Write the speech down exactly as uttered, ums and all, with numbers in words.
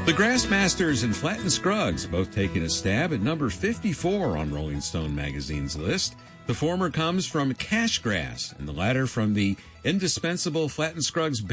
The Grassmasters and Flatten Scruggs both taking a stab at number fifty-four on Rolling Stone magazine's list. The former comes from Cash Grass, and the latter from the indispensable Flatten Scruggs